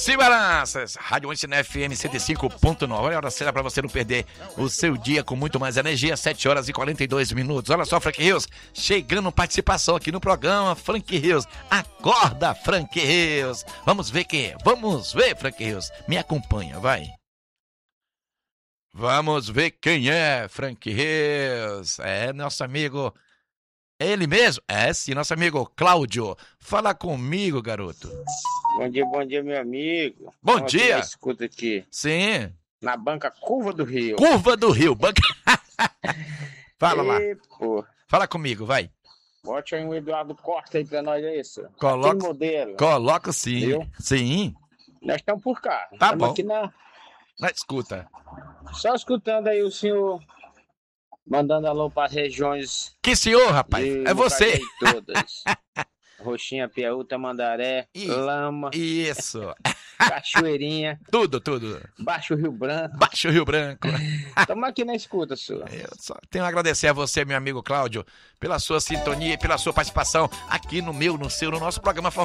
Cibaranças, Rádio Ensina FM 105.9. Olha a hora certa para você não perder o seu dia com muito mais energia, 7 horas e 42 minutos. Olha só, Frank Rios, chegando participação aqui no programa. Frank Rios, acorda, Frank Rios. Vamos ver quem é, vamos ver, Frank Rios. Me acompanha, vai. Vamos ver quem é, Frank Rios. É nosso amigo, ele mesmo? É sim, nosso amigo Cláudio. Fala comigo, garoto. Bom dia, meu amigo. Bom dia. Escuta aqui. Sim. Na banca Curva do Rio. Curva do Rio, banca. Fala lá. Pô. Fala comigo, vai. Bote aí um Eduardo Costa aí pra nós, é isso. Coloca. Tem modelo. Coloca sim. Viu? Sim. Nós estamos por cá. Tá Estamos bom. aqui Na escuta. só escutando aí o senhor mandando alô para as regiões. Que senhor, rapaz? É você. Todas. Roxinha, Piauí, Tamandaré, Lama. Isso. Cachoeirinha. Tudo. Baixo Rio Branco. Baixo Rio Branco. Estamos aqui na escuta, senhor. Eu só tenho a agradecer a você, meu amigo Cláudio, pela sua sintonia e pela sua participação aqui no nosso programa